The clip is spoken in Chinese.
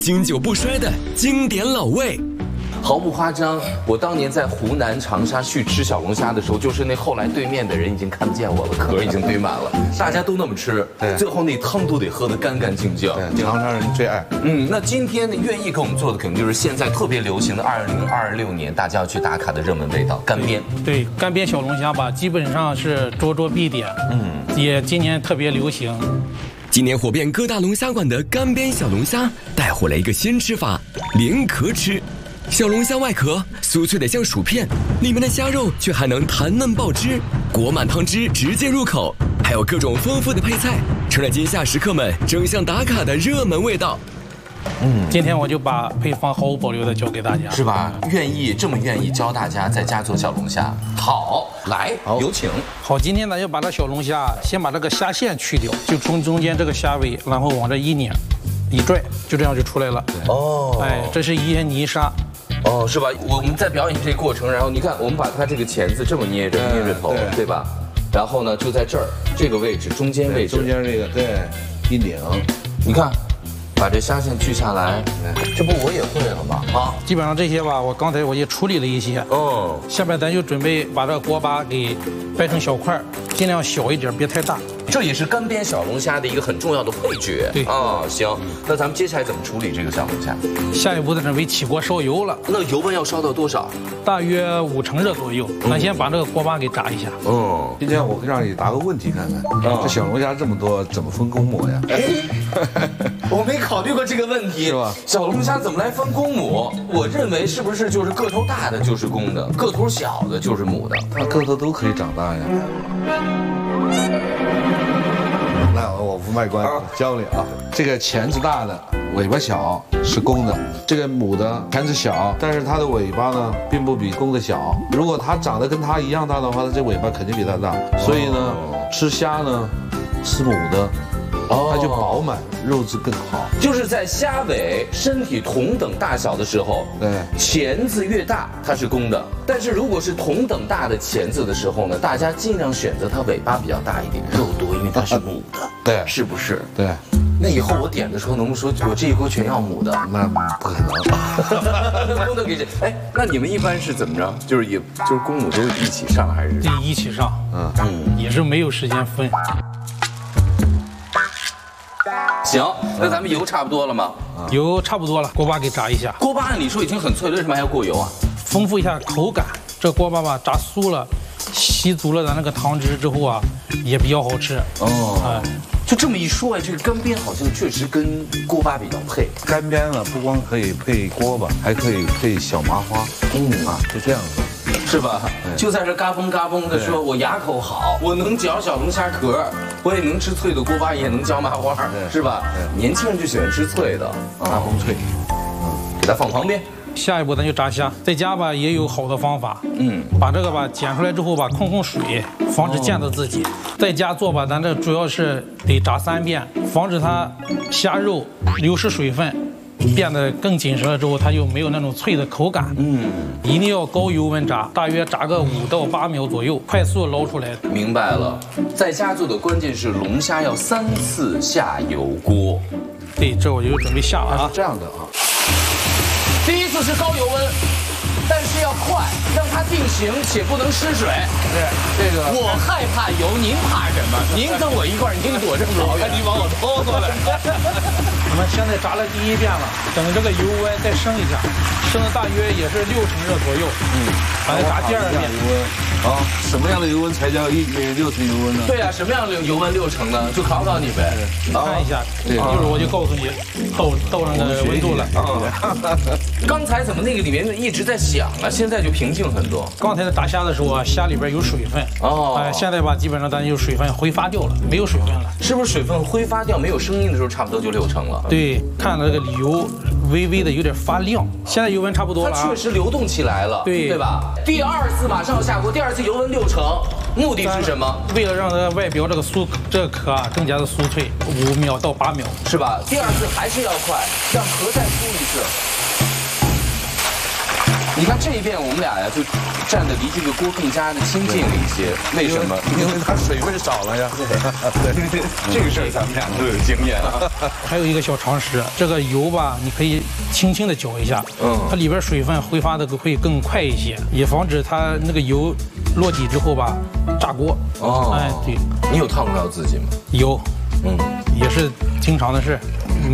经久不衰的经典老味。 毫不夸张，我当年在湖南长沙去吃小龙虾的时候，就是那后来对面的人已经看不见我了，壳已经堆满了，大家都那么吃， 对， 最后那汤都得喝得干干净净。 对，长沙人最爱。 那今天呢，愿意给我们做的肯定就是现在特别流行的2026年大家要去打卡的热门味道——干煸。 对，干煸小龙虾吧，基本上是桌桌必点。也今年特别流行。 今年火遍各大龙虾馆的干煸小龙虾带火了一个新吃法——连壳吃。小龙虾外壳酥脆的像薯片，里面的虾肉却还能弹嫩爆汁，裹满汤汁直接入口，还有各种丰富的配菜，成了今夏食客们争相打卡的热门味道。 今天我就把配方毫无保留的教给大家， 是吧？这么愿意教大家在家做小龙虾。好，来，有请。 好，今天呢要把这小龙虾先把这个虾线去掉，就从中间这个虾尾，然后往这一拧，一拽，就这样就出来了。 哦， 哎，这是一些泥沙。 哦，是吧？我们在表演这个过程，然后你看，我们把它这个钳子这么捏着头，对吧？然后呢，就在这儿这个位置，中间位置， 中间这个对，一拧， 你看，把这虾线锯下来，这不我也会了吗？啊， 基本上这些吧，我刚才也处理了一些。哦，下面咱就准备把这个锅巴给掰成小块，尽量小一点，别太大。 这也是干煸小龙虾的一个很重要的配角。 对啊，行，那咱们接下来怎么处理这个小龙虾？ 下一步呢，准备起锅烧油了。 那油温要烧到多少？ 大约5成热左右。咱先把这个锅巴给炸一下。 今天我会让你答个问题看看，这小龙虾这么多，怎么分公母呀？ 我没考虑过这个问题， 是吧？ 小龙虾怎么来分公母？我认为是不是就是个头大的就是公的，个头小的就是母的？ 它个头都可以长大呀。那我不卖关子，教你啊，这个钳子大的，尾巴小是公的，这个母的钳子小，但是它的尾巴呢，并不比公的小。如果它长得跟它一样大的话，它这尾巴肯定比它大。所以呢，吃虾呢，吃母的。它就饱满，肉质更好。 就是在虾尾身体同等大小的时候， 对， 钳子越大它是公的，但是如果是同等大的钳子的时候呢，大家尽量选择它尾巴比较大一点，肉多，因为它是母的， 对， 是不是？ 对。 那以后我点的时候，能不能说我这一锅全要母的？ 那不可能， 不能给这。哎，那你们一般是怎么着？就是公母都一起上还是？ 对，一起上。也是没有时间分。 行，那咱们油差不多了吗？ 油差不多了，锅巴给炸一下。 锅巴按理说已经很脆了，为什么还要过油啊？ 丰富一下口感。这锅巴吧炸酥了，吸足了咱那个汤汁之后啊，也比较好吃。 就这么一说这个干煸好像确实跟锅巴比较配。 干煸了不光可以配锅巴，还可以配小麻花。就这样子。 是吧？就在这嘎嘣嘎嘣的说，我牙口好，我能嚼小龙虾壳，我也能吃脆的锅巴，也能嚼麻花，是吧？年轻人就喜欢吃脆的， 嘎嘣脆。 给它放旁边。 下一步咱就炸虾，在家吧也有好的方法。把这个吧剪出来之后吧，控水，防止溅到自己。在家做吧，咱这主要是得炸3遍，防止它虾肉流失水分。变得更紧实了之后，它就没有那种脆的口感。一定要高油温炸，大约炸个5到8秒左右，快速捞出来。 明白了，在家做的关键是龙虾要3次下油锅。 对，这我就准备下了啊。 这样的啊。 第一次是高油温，但是要快，让它定型且不能失水。 对，这个我害怕油，您怕什么？您跟我一块儿，您躲这么老远，你往我拖过来。 我们现在炸了第1遍了，等这个油温再升一下，升了大约也是6成热左右。把它炸第2遍。 什么样的油温才叫6成油温呢？ 对啊，什么样的油温6成呢？就考考你呗。 看一下，一会儿我就告诉你豆上的温度了。 刚才怎么那个里面一直在响啊？现在就平静很多。 刚才在炸虾的时候啊，虾里边有水分。现在吧，基本上咱就水分挥发掉了，没有水分了。 是不是水分挥发掉没有声音的时候，差不多就6成了？ 对，看到这个油微微的有点发亮，现在油温差不多了。 它确实流动起来了，对吧？第2次马上要下锅，第2次油温6成，目的是什么？ 为了让它外表这个壳啊更加的酥脆，5秒到8秒， 是吧？第2次还是要快，让壳再酥一次。 你看这一遍我们俩呀，就站得离这个锅更加的亲近了一些。为什么？ 因为它水分少了呀。 对，这个事儿咱们俩都有经验啊。 还有一个小常识，这个油吧，你可以轻轻的搅一下，它里边水分挥发的会更快一些，也防止它那个油落底之后吧炸锅。 哦， 哎，对， 你有烫过到自己吗？ 有，也是经常的事。